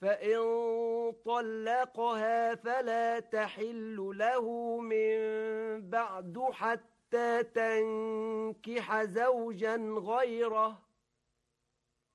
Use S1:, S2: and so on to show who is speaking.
S1: فإن طلقها فلا تحل له من بعد حتى تنكح زوجا غيره